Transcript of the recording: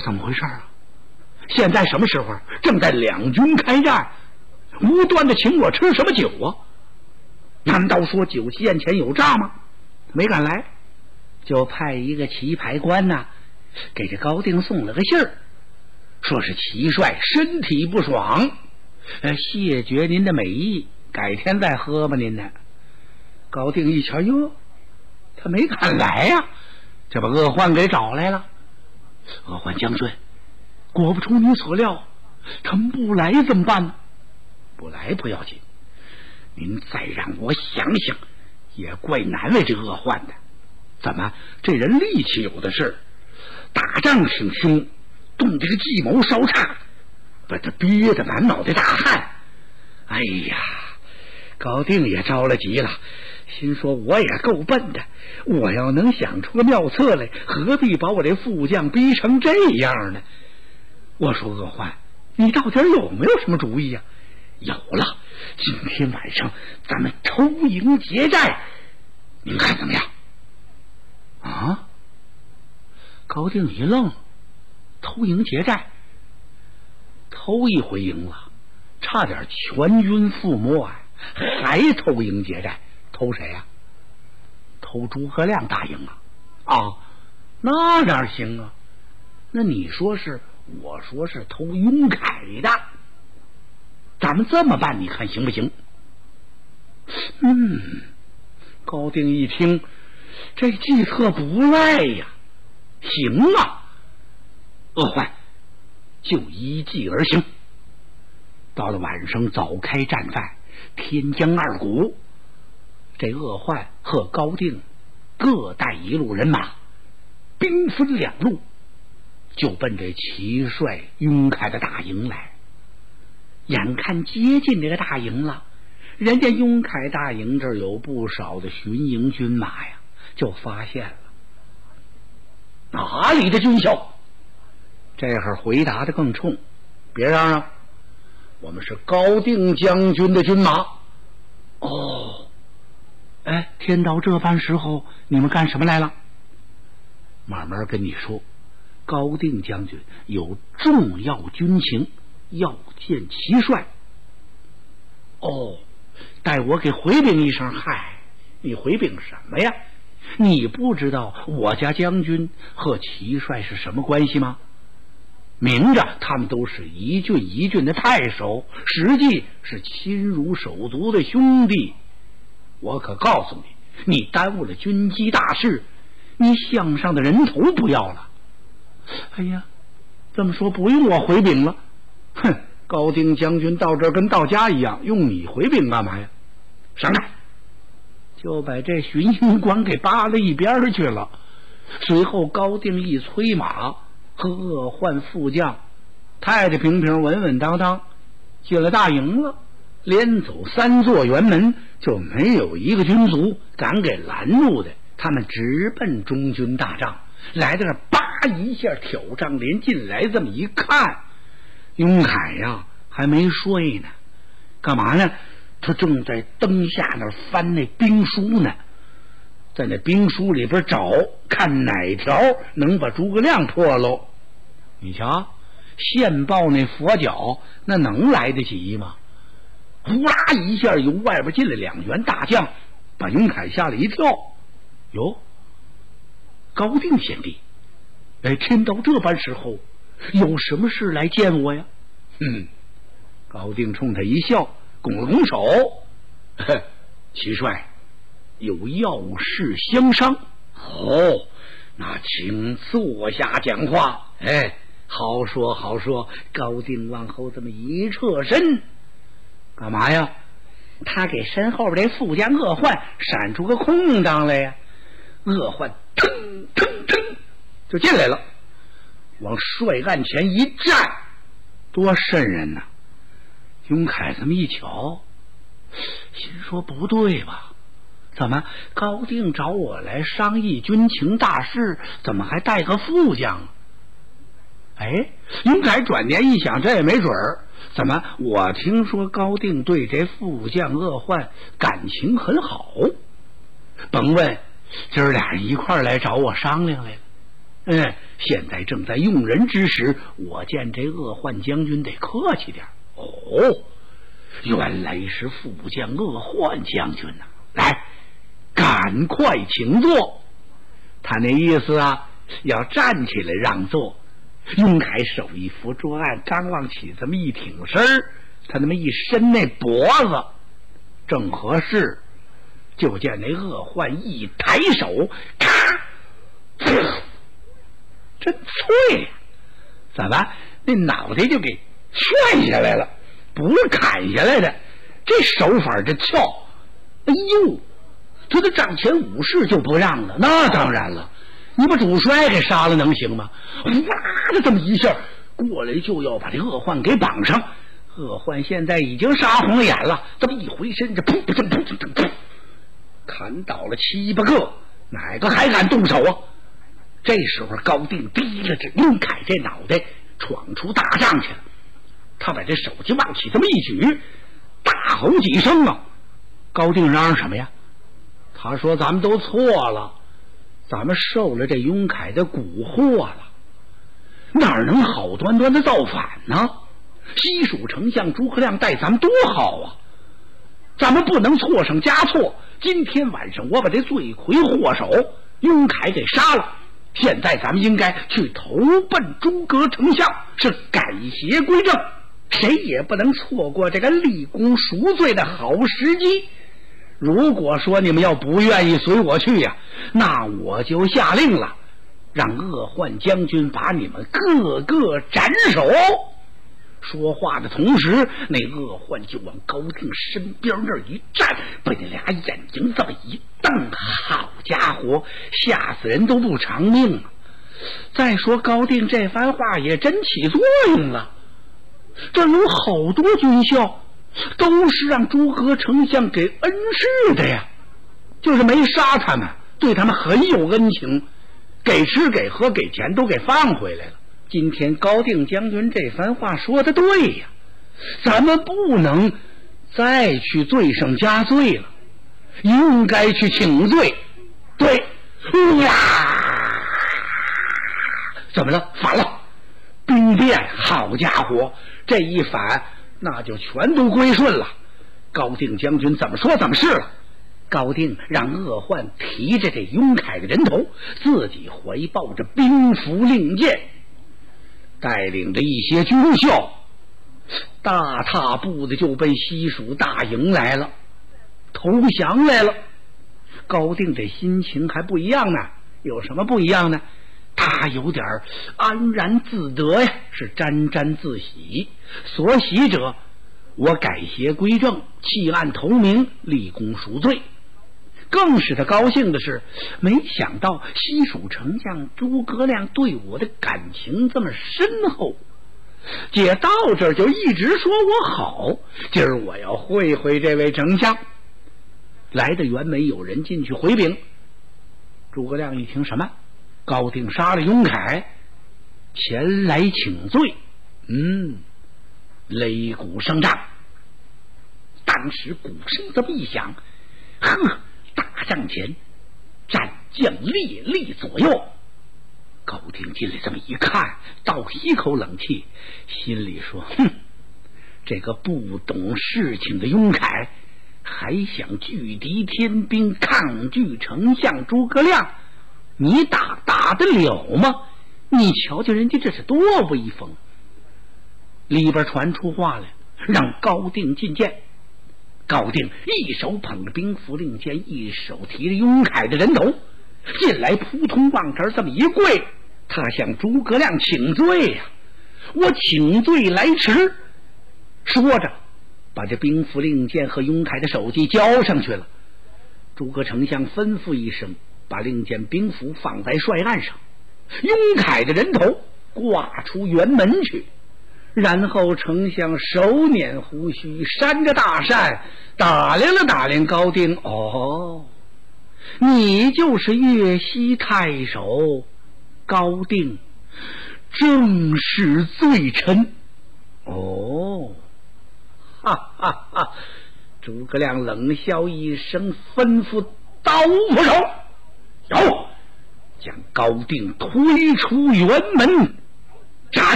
怎么回事啊？现在什么时候？正在两军开战，无端的请我吃什么酒啊？难道说酒席宴前有诈吗？没敢来，就派一个棋牌官呐，给这高定送了个信儿，说是齐帅身体不爽，谢绝您的美意，改天再喝吧您呢。高定一瞧，哟，他没敢来呀，这把鄂焕给找来了。鄂焕将军，果不出你所料，他们不来怎么办呢？不来不要紧，您再让我想想，也怪难为这鄂焕的。怎么这人力气有的是，打仗挺凶，动这个计谋稍差，把他憋得满脑袋大汗。哎呀，高定也着了急了，心说我也够笨的，我要能想出个妙策来，何必把我这副将逼成这样呢？我说鄂焕，你到底有没有什么主意呀？有了，今天晚上咱们偷营劫寨，您看怎么样？啊！高定一愣，偷营劫寨，偷一回赢了，差点全军覆没啊！还偷营劫寨，偷谁呀？偷诸葛亮大营啊！啊，那哪行啊？那你说是，我说是偷雍凯的，咱们这么办，你看行不行？高定一听，这计策不赖呀，行啊！鄂焕就依计而行。到了晚上，早开战饭，天将二鼓，这鄂焕和高定各带一路人马，兵分两路，就奔这齐帅雍凯的大营来。眼看接近这个大营了，人家雍凯大营这儿有不少的巡营军马呀，就发现了哪里的军校。这会儿回答的更冲，别嚷嚷，我们是高定将军的军马。哦，哎，天到这般时候，你们干什么来了？慢慢跟你说，高定将军有重要军情要见齐帅。哦，待我给回禀一声。嗨，你回禀什么呀？你不知道我家将军和齐帅是什么关系吗？明着他们都是一郡一郡的太守，实际是亲如手足的兄弟。我可告诉你，你耽误了军机大事，你项上的人头不要了。哎呀，这么说不用我回禀了。哼，高定将军到这儿跟到家一样，用你回禀干嘛呀？上来，就把这巡营官给扒了一边去了。随后高定一催马，和鄂焕副将太太平平稳稳当当进了大营了，连走3座辕门，就没有一个军卒敢给拦路的。他们直奔中军大帐，来到这儿，叭一下挑帐帘进来，这么一看，雍凯呀还没睡呢，干嘛呢？他正在灯下那翻那兵书呢，在那兵书里边找，看哪条能把诸葛亮破喽。你瞧，现报那佛脚，那能来得及吗？呼啦一下由外边进来2员大将，把雍凯吓了一跳。哟，高定贤弟，哎，天到这般时候，有什么事来见我呀？高定冲他一笑，拱了拱手，齐帅有要事相商。哦，那请坐下讲话。哎，好说好说。高定往后这么一侧身，干嘛呀？他给身后边这副将鄂焕闪出个空当来呀。鄂焕腾腾腾就进来了，往帅案前一站，多瘆人呐！雍凯这么一瞧，心说不对吧？怎么高定找我来商议军情大事，怎么还带个副将？哎，雍凯转念一想，这也没准儿。怎么我听说高定对这副将鄂焕感情很好，甭问今儿俩人一块儿来找我商量来了。 现在正在用人之时，我见这鄂焕将军得客气点。哦，原来是副将鄂焕将军呐！来，赶快请坐。他那意思啊，要站起来让座。雍凯手一扶桌案，刚往起这么一挺身儿，他那么一伸那脖子，正合适。就见那鄂焕一抬手，咔，真脆，怎么那脑袋就给旋下来了，不是砍下来的。这手法这翘，哎呦，他的帐前武士就不让了。那当然了，你把主帅给杀了能行吗？哇的这么一下过来，就要把这鄂焕给绑上。鄂焕现在已经杀红了眼了，这么一回身，这噗噗噗噗噗噗，砍倒了7、8个，哪个还敢动手啊？这时候高定提了这雍凯这脑袋，闯出大帐去了。他把这手机往起这么一举，大吼几声啊！高定嚷嚷什么呀？他说咱们都错了，咱们受了这雍凯的蛊惑了，哪能好端端的造反呢？西蜀丞相诸葛亮待咱们多好啊，咱们不能错上加错。今天晚上我把这罪魁祸首雍凯给杀了，现在咱们应该去投奔诸葛丞相，是改邪归正，谁也不能错过这个立功赎罪的好时机。如果说你们要不愿意随我去呀，那我就下令了，让鄂焕将军把你们个个斩首。说话的同时，那鄂焕就往高定身边那儿一站，被那俩眼睛这么一瞪，好家伙，吓死人都不偿命啊！再说高定这番话也真起作用了，这有好多军校都是让诸葛丞相给恩师的呀，就是没杀他们，对他们很有恩情，给吃给喝给钱都给放回来了。今天高定将军这番话说的对呀，咱们不能再去罪上加罪了，应该去请罪。对，呀，怎么了？反了，兵变！好家伙，这一反，那就全都归顺了。高定将军怎么说怎么是了。高定让鄂焕提着这雍凯的人头，自己怀抱着兵符令箭，带领着一些军校，大踏步的就奔西蜀大营来了，投降来了。高定这心情还不一样呢，有什么不一样呢？他有点安然自得呀，是沾沾自喜。所喜者，我改邪归正，弃暗投明，立功赎罪。更使他高兴的是，没想到西蜀丞相诸葛亮对我的感情这么深厚，姐到这儿就一直说我好，今儿我要会会这位丞相。来的辕门有人进去回禀，诸葛亮一听什么？高定杀了雍凯，前来请罪。擂鼓声仗，当时鼓声这么一响，呵，大帐前战将列立左右。高定进来这么一看，倒吸口冷气，心里说：这个不懂事情的雍凯还想拒敌天兵，抗拒丞相诸葛亮，你打得了吗？你瞧瞧人家这是多威风。里边传出话来，让高定觐见。高定一手捧着兵符令箭，一手提着雍凯的人头进来，扑通往这儿这么一跪，他向诸葛亮请罪呀！我请罪来迟。说着把这兵符令箭和雍凯的手机交上去了。诸葛丞相吩咐一声，把令箭兵符放在帅案上，雍凯的人头挂出辕门去。然后丞相手捻胡须，扇着大扇，打量了打量高定。你就是越西太守高定，正是罪臣。哈哈哈！诸葛亮冷笑一声，吩咐刀斧手，有将高定推出辕门。